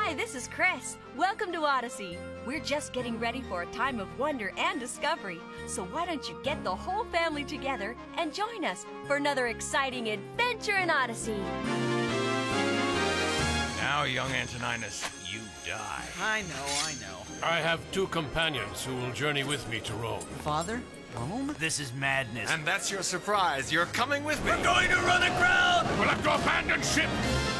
Hi, this is Chris. Welcome to Odyssey. We're just getting ready for a time of wonder and discovery. So why don't you get the whole family together and join us for another exciting adventure in Odyssey. Now, young Antoninus, you die. I know. I have 2 companions who will journey with me to Rome. Father? Rome? This is madness. And that's your surprise. You're coming with me. We're going to run aground! We'll have to abandon ship!